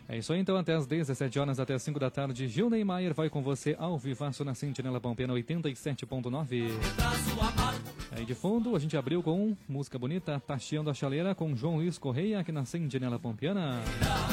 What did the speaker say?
É isso aí, então, até às 17 horas, até às 5 da tarde, Gil Neymar vai com você ao vivaço na Sentinela Pampiana 87.9. Aí de fundo, a gente abriu com música bonita, Taxiando a Chaleira, com João Luiz Correia, aqui na Sentinela Pampiana.